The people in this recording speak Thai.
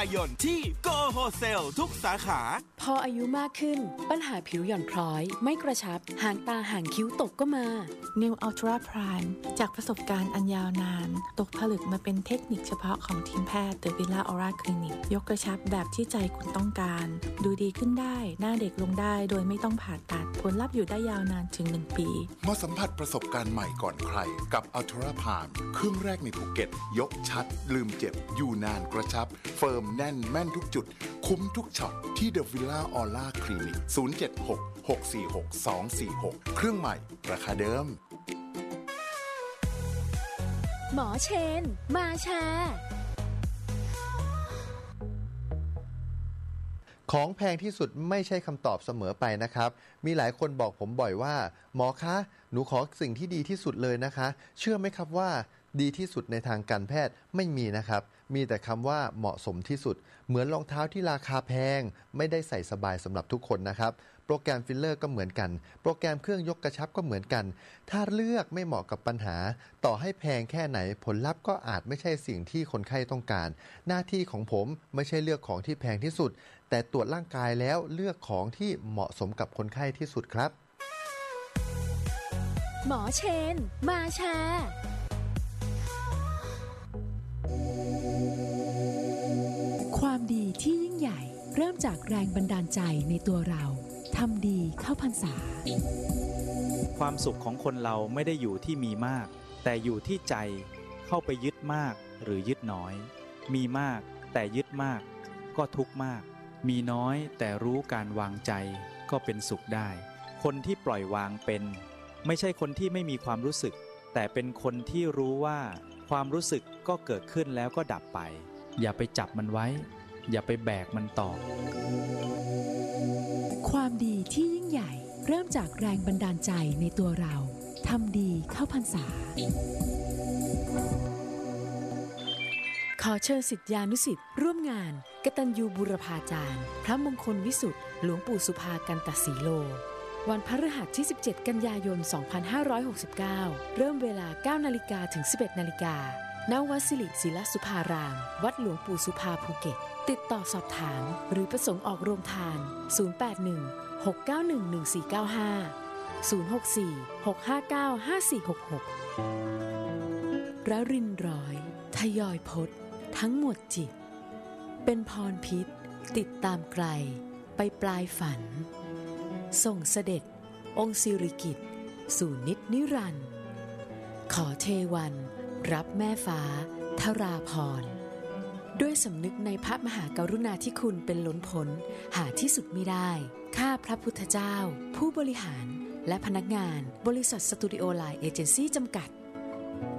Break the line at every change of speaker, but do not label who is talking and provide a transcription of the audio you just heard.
ยนที่โกโฮเซลทุกสาขา
พออายุมากขึ้นปัญหาผิวหย่อนคล้อยไม่กระชับหางตาหางคิ้วตกก็มา
New Ultra Prime จากประสบการณ์อันยาวนานตกผลึกมาเป็นเทคนิคเฉพาะของทีมแพทย์ The Villa Aura Clinic ยกกระชับแบบที่ใจคุณต้องการดูดีขึ้นได้หน้าเด็กลงได้โดยไม่ต้องผ่าตัดผลลัพธ์อยู่ได้ยาวนานถึง1 ปี
มาสัมผัสประสบการณ์ใหม่ก่อนใครกับ Ultra Prime เครื่องแรกในภูเก็ตยกชัดลืมเจ็บอยู่นานกระชับเฟิร์มแน่นแม่นทุกจุดคุ้มทุกช็อตที่ The Villa Aura Clinic 076-646-246 เครื่องใหม่ราคาเดิม
หมอเชนมาแชร์
ของแพงที่สุดไม่ใช่คำตอบเสมอไปนะครับมีหลายคนบอกผมบ่อยว่าหมอคะหนูขอสิ่งที่ดีที่สุดเลยนะคะเชื่อไหมครับว่าดีที่สุดในทางการแพทย์ไม่มีนะครับมีแต่คำว่าเหมาะสมที่สุดเหมือนรองเท้าที่ราคาแพงไม่ได้ใส่สบายสำหรับทุกคนนะครับโปรแกรมฟิลเลอร์ก็เหมือนกันโปรแกรมเครื่องยกกระชับก็เหมือนกันถ้าเลือกไม่เหมาะกับปัญหาต่อให้แพงแค่ไหนผลลัพธ์ก็อาจไม่ใช่สิ่งที่คนไข้ต้องการหน้าที่ของผมไม่ใช่เลือกของที่แพงที่สุดแต่ตรวจร่างกายแล้วเลือกของที่เหมาะสมกับคนไข้ที่สุดครับ
หมอเชนมาแชร์ความดีที่ยิ่งใหญ่เริ่มจากแรงบันดาลใจในตัวเราทำดีเข้าพรรษา
ความสุขของคนเราไม่ได้อยู่ที่มีมากแต่อยู่ที่ใจเข้าไปยึดมากหรือยึดน้อยมีมากแต่ยึดมากก็ทุกข์มากมีน้อยแต่รู้การวางใจก็เป็นสุขได้คนที่ปล่อยวางเป็นไม่ใช่คนที่ไม่มีความรู้สึกแต่เป็นคนที่รู้ว่าความรู้สึกก็เกิดขึ้นแล้วก็ดับไปอย่าไปจับมันไว้อย่าไปแบกมันต่อ
ความดีที่ยิ่งใหญ่เริ่มจากแรงบันดาลใจในตัวเราทำดีเข้าพรรษาขอเชิญศิษยานุศิษย์ร่วมงานกตัญญูบูรพาจารย์พระมงคลวิสุทธิ์หลวงปู่สุภากันตสีโลวันพฤหัสที่17กันยายน2569เริ่มเวลา 9 นาฬิกาถึง 11 นาฬิกาณ วัดสิริศิลสุภารามวัดหลวงปู่สุภาภูเก็ตติดต่อสอบถามหรือประสงค์ออกโรงทาน081-691-1495 064-659-5466ระรินร้อยทยอยพจน์ทั้งหมดจิตเป็นพรพิษติดตามไกลไปปลายฝันส่งเสด็จองค์สิริกิติ์สู่นิจนิรันดร์ขอเทวันรับแม่ฟ้าทราพรด้วยสำนึกในพระมหากรุณาธิคุณเป็นล้นพ้นหาที่สุดมิได้ข้าพระพุทธเจ้าผู้บริหารและพนักงานบริษัทสตูดิโอไลน์เอเจนซี่จำกัด